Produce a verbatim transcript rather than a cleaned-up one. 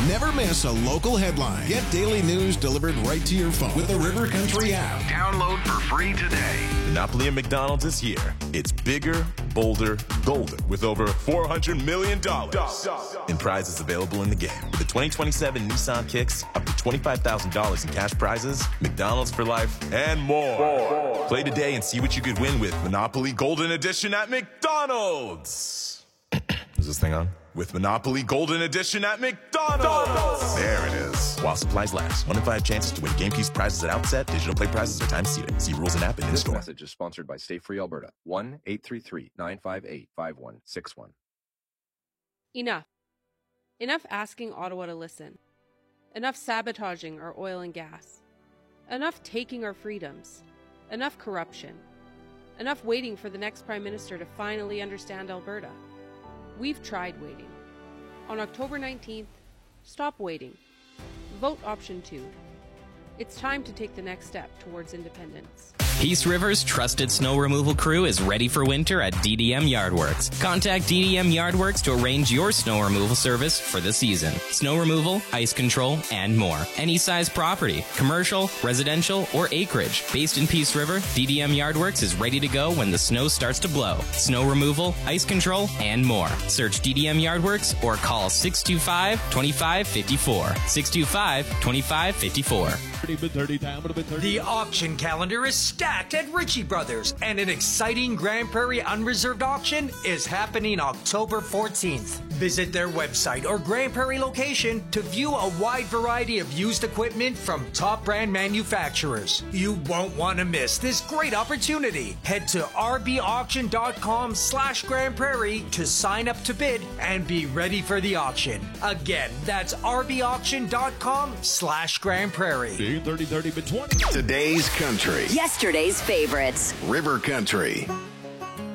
Never miss a local headline. Get daily news delivered right to your phone with the River Country app. Download for free today. Monopoly at McDonald's is here. It's bigger, bolder, golden with over four hundred million dollars in prizes available in the game. With the twenty twenty-seven Nissan Kicks, up to twenty-five thousand dollars in cash prizes, McDonald's for life, and more. more. Play today and see what you could win with Monopoly Golden Edition at McDonald's. Is this thing on? With Monopoly Golden Edition at McDonald's. There it is. While supplies last. One in five chances to win game keys prizes at outset. Digital play prizes are time seated. See rules and app in This store. message is sponsored by Stay Free Alberta. one eight three three, nine five eight, five one six one. Enough. Enough asking Ottawa to listen. Enough sabotaging our oil and gas. Enough taking our freedoms. Enough corruption. Enough waiting for the next Prime Minister to finally understand Alberta. We've tried waiting. On October nineteenth, stop waiting. Vote option two. It's time to take the next step towards independence. Peace River's trusted snow removal crew is ready for winter at D D M Yardworks. Contact D D M Yardworks to arrange your snow removal service for the season. Snow removal, ice control, and more. Any size property, commercial, residential, or acreage. Based in Peace River, D D M Yardworks is ready to go when the snow starts to blow. Snow removal, ice control, and more. Search D D M Yardworks or call six two five, two five five four. six two five, two five five four. The auction calendar is stacked at Ritchie Brothers, and an exciting Grand Prairie Unreserved auction is happening October fourteenth. Visit their website or Grand Prairie location to view a wide variety of used equipment from top brand manufacturers. You won't want to miss this great opportunity. Head to rbauction.com slash Grand Prairie to sign up to bid and be ready for the auction. Again, that's rbauction.com slash Grand Prairie. Today's country. Yesterday's favorites. River Country.